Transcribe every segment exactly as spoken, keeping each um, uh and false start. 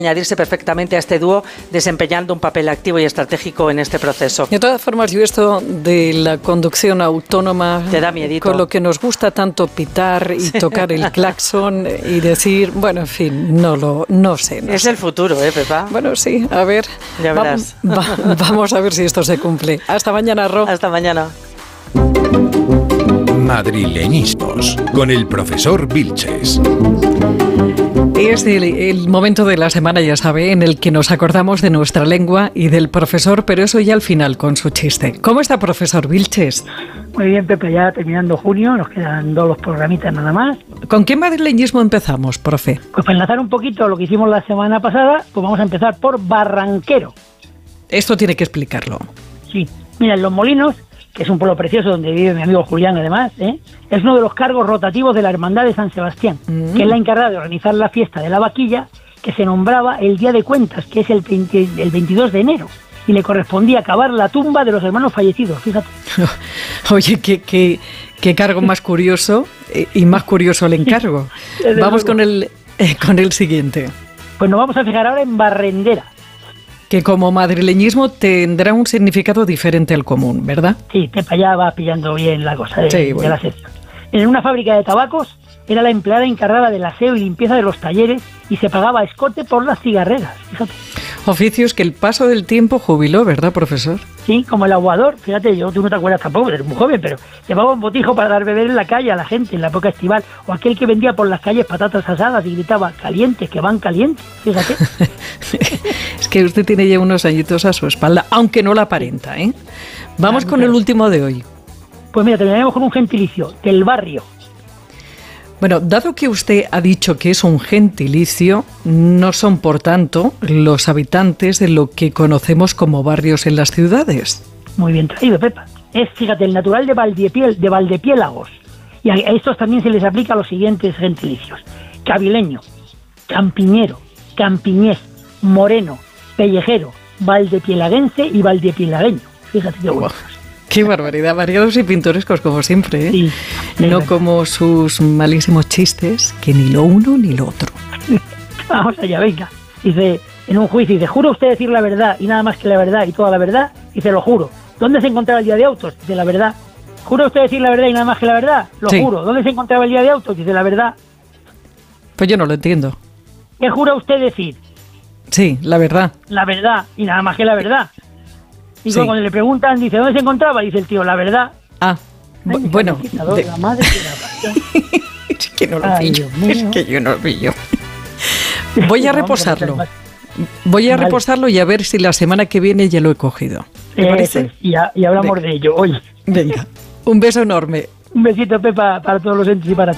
añadirse perfectamente a este dúo, desempeñando un papel activo y estratégico en este proceso. De todas formas, yo esto de la conducción autónoma, te da miedito, con lo que nos gusta tanto pitar y tocar el claxon y decir, bueno, en fin, no lo, no sé. No es sé. El futuro, ¿eh, Pepa? Bueno, sí, a ver, ya verás. Va, va, vamos a ver si esto se cumple. Hasta mañana, Ro. Hasta mañana. Madrileñismos, con el profesor Vilches. Es el, el momento de la semana, ya sabe, en el que nos acordamos de nuestra lengua y del profesor, pero eso ya al final con su chiste. ¿Cómo está, profesor Vilches? Muy bien, Pepe, ya terminando junio, nos quedan dos los programitas nada más. ¿Con qué madrileñismo empezamos, profe? Pues para enlazar un poquito lo que hicimos la semana pasada, pues vamos a empezar por barranquero. Esto tiene que explicarlo. Sí, mira, en Los Molinos, que es un pueblo precioso donde vive mi amigo Julián además, ¿eh? es uno de los cargos rotativos de la Hermandad de San Sebastián, mm. que es la encargada de organizar la fiesta de la vaquilla, que se nombraba el Día de Cuentas, que es el, veinte, el veintidós de enero, y le correspondía cavar la tumba de los hermanos fallecidos, fíjate. Oye, qué, qué, qué cargo más curioso, y más curioso el encargo. Vamos con el, eh, con el siguiente. Pues nos vamos a fijar ahora en barrendera. Que como madrileñismo tendrá un significado diferente al común, ¿verdad? Sí, te para allá va pillando bien la cosa de, sí, bueno. de la sección. En una fábrica de tabacos era la empleada encargada del aseo y limpieza de los talleres y se pagaba escote por las cigarreras, fíjate. Oficios que el paso del tiempo jubiló, ¿verdad, profesor? Sí, como el aguador, fíjate, yo tú no te acuerdas tampoco, eres muy joven, pero llevaba un botijo para dar beber en la calle a la gente en la época estival, o aquel que vendía por las calles patatas asadas y gritaba, calientes, que van calientes, fíjate. Es que usted tiene ya unos añitos a su espalda, aunque no la aparenta, ¿eh? Vamos con el último de hoy. Pues mira, terminaremos con un gentilicio, del barrio. Bueno, dado que usted ha dicho que es un gentilicio, no son, por tanto, los habitantes de lo que conocemos como barrios en las ciudades. Muy bien traído, Pepa. Es, fíjate, el natural de, Valdepiel, de Valdepiélagos. Y a estos también se les aplica los siguientes gentilicios. Cabileño, campiñero, campiñés, moreno, pellejero, valdepielaguense y valdepielagueño. Fíjate qué bueno. Qué barbaridad, variados y pintorescos como siempre, ¿eh? Sí, no verdad. Como sus malísimos chistes, que ni lo uno ni lo otro. Vamos allá, venga. Dice, en un juicio, dice, ¿jura usted decir la verdad y nada más que la verdad y toda la verdad? Dice, lo juro. ¿Dónde se encontraba el día de autos? Dice, la verdad. ¿Jura usted decir la verdad y nada más que la verdad? Lo sí. juro. ¿Dónde se encontraba el día de autos? Dice, la verdad. Pues yo no lo entiendo. ¿Qué jura usted decir? Sí, la verdad. La verdad y nada más que la verdad. Y sí. Cuando le preguntan, dice, ¿dónde se encontraba? Dice el tío, la verdad. Ah, Ay, bueno. De... La madre que la es que no lo Ay, pillo. Es que yo no lo pillo. Voy a reposarlo. Voy a vale. reposarlo y a ver si la semana que viene ya lo he cogido. ¿Te eh, parece? Y, a, y hablamos Venga. de ello hoy. Venga, un beso enorme. Un besito, Pepa, para todos los entes y para ti.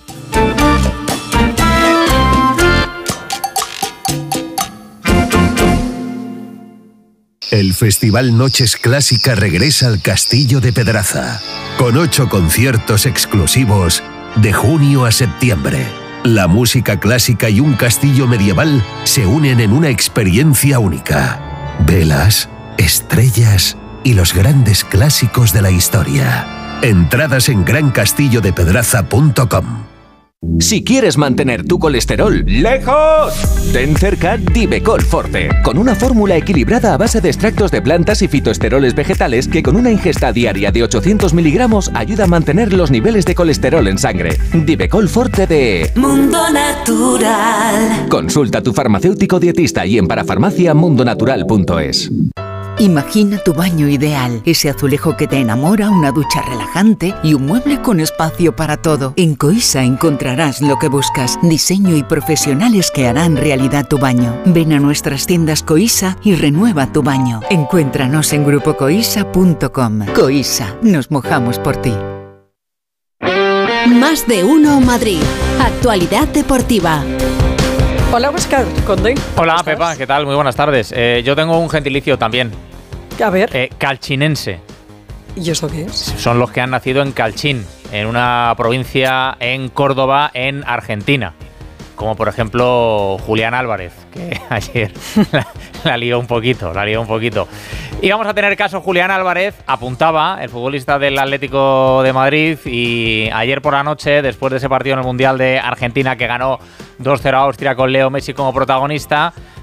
El Festival Noches Clásica regresa al Castillo de Pedraza, con ocho conciertos exclusivos de junio a septiembre. La música clásica y un castillo medieval se unen en una experiencia única. Velas, estrellas y los grandes clásicos de la historia. Entradas en gran castillo de pedraza punto com. Si quieres mantener tu colesterol lejos, ten cerca Divecol Forte, con una fórmula equilibrada a base de extractos de plantas y fitoesteroles vegetales que con una ingesta diaria de ochocientos miligramos ayuda a mantener los niveles de colesterol en sangre. Divecol Forte de Mundo Natural. Consulta a tu farmacéutico dietista y en parafarmacia mundo natural punto es. Imagina tu baño ideal, ese azulejo que te enamora, una ducha relajante y un mueble con espacio para todo. En Coisa encontrarás lo que buscas, diseño y profesionales que harán realidad tu baño. Ven a nuestras tiendas Coisa y renueva tu baño. Encuéntranos en grupo coisa punto com. Coisa, nos mojamos por ti. Más de uno Madrid. Actualidad deportiva. Hola, Óscar Conde. Hola, Pepa, ¿qué tal? Muy buenas tardes. Eh, yo tengo un gentilicio también. A ver. Eh, calchinense. ¿Y eso qué es? Son los que han nacido en Calchín, en una provincia en Córdoba, en Argentina. Como por ejemplo Julián Álvarez, que ayer la, la lió un poquito, la lió un poquito. Y vamos a tener caso Julián Álvarez, apuntaba, el futbolista del Atlético de Madrid, y ayer por la noche, después de ese partido en el Mundial de Argentina que ganó dos cero a Austria con Leo Messi como protagonista,